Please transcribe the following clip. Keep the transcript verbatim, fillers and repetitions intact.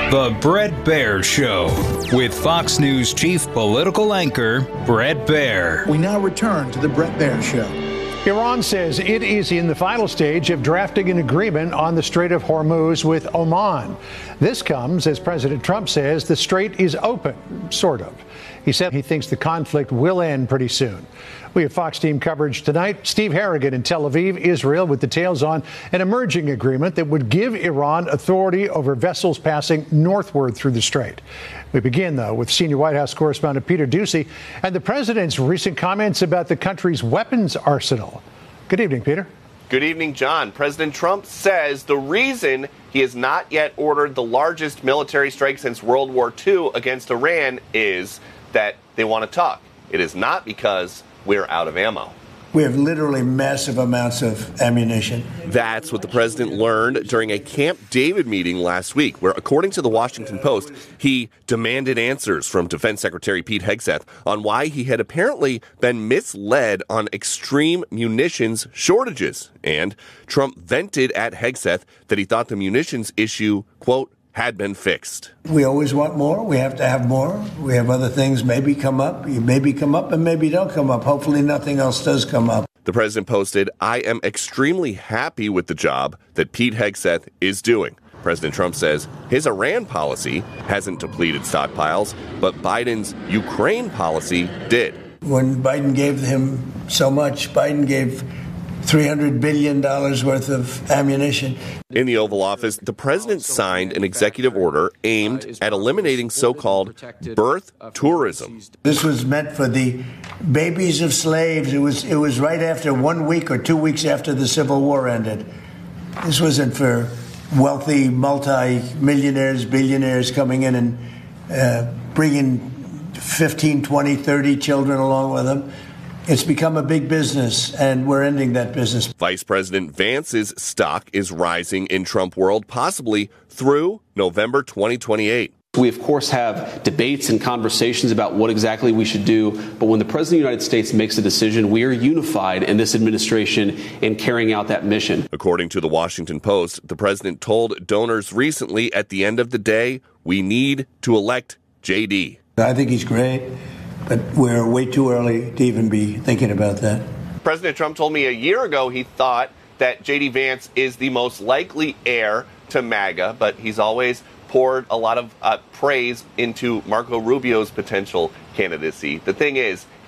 The Bret Baier Show with Fox News chief political anchor Bret Baier. We now return to the Bret Baier Show. Iran says it is in the final stage of drafting an agreement on the Strait of Hormuz with Oman. This comes as President Trump says the strait is open, sort of. He said he thinks the conflict will end pretty soon. We have Fox team coverage tonight. Steve Harrigan in Tel Aviv, Israel, with details on an emerging agreement that would give Iran authority over vessels passing northward through the strait. We begin, though, with senior White House correspondent Peter Doocy and the president's recent comments about the country's weapons arsenal. Good evening, Peter. Good evening, John. President Trump says the reason he has not yet ordered the largest military strike since World War Two against Iran is that they want to talk. It is not because we're out of ammo. We have literally massive amounts of ammunition. That's what the president learned during a Camp David meeting last week, where, according to the Washington Post, he demanded answers from Defense Secretary Pete Hegseth on why he had apparently been misled on extreme munitions shortages. And Trump vented at Hegseth that he thought the munitions issue, quote, had been fixed. We always want more. We have to have more. We have other things maybe come up. You maybe come up and maybe don't come up. Hopefully nothing else does come up. The president posted, I am extremely happy with the job that Pete Hegseth is doing. President Trump says his Iran policy hasn't depleted stockpiles, but Biden's Ukraine policy did. When Biden gave him so much, Biden gave three hundred billion dollars worth of ammunition. In the Oval Office, the president signed an executive order aimed at eliminating so-called birth tourism. This was meant for the babies of slaves. It was, it was right after one week or two weeks after the Civil War ended. This wasn't for wealthy multi-millionaires, billionaires coming in and uh, bringing fifteen, twenty, thirty children along with them. It's become a big business, and we're ending that business. Vice President Vance's stock is rising in Trump world, possibly through November twenty twenty-eight. We, of course, have debates and conversations about what exactly we should do. But when the President of the United States makes a decision, we are unified in this administration in carrying out that mission. According to the Washington Post, the president told donors recently, at the end of the day, we need to elect J D. I think he's great. But we're way too early to even be thinking about that. President Trump told me a year ago he thought that J D Vance is the most likely heir to MAGA, but he's always poured a lot of uh, praise into Marco Rubio's potential candidacy. The thing is,